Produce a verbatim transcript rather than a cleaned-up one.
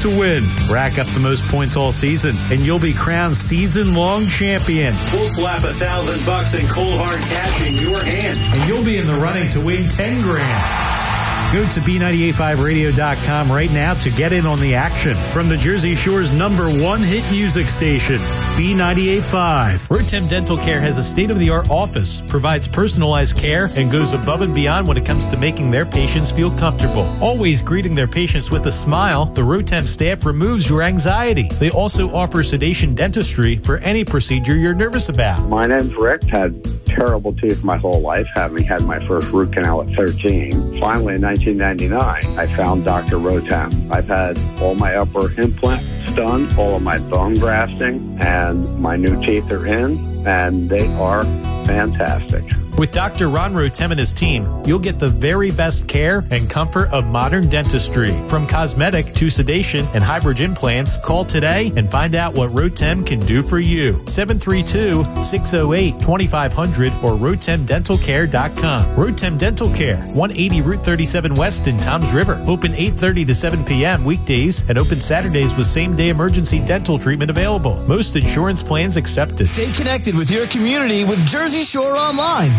to win. Rack up the most points all season, and you'll be crowned season-long champion. We'll slap a thousand bucks in cold hard cash in your hand, and you'll be in the running to win ten grand. Go to B nine eight five radio dot com right now to get in on the action. From the Jersey Shore's number one hit music station, B nine eight five. Rotem Dental Care has a state-of-the-art office, provides personalized care, and goes above and beyond when it comes to making their patients feel comfortable. Always greeting their patients with a smile, the Rotem staff removes your anxiety. They also offer sedation dentistry for any procedure you're nervous about. My name's Rick. Had terrible teeth my whole life, having had my first root canal at thirteen. Finally, in nineteen ninety-nine, I found Doctor Rotem. I've had all my upper implants done, all of my bone grafting, and my new teeth are in, and they are fantastic. With Doctor Ron Rotem and his team, you'll get the very best care and comfort of modern dentistry. From cosmetic to sedation and hybrid implants, call today and find out what Rotem can do for you. seven three two, six oh eight, two five zero zero or rotem dental care dot com. Rotem Dental Care, one eighty Route thirty-seven West in Toms River. Open eight thirty to seven p.m. weekdays and open Saturdays with same-day emergency dental treatment available. Most insurance plans accepted. Stay connected with your community with Jersey Shore Online.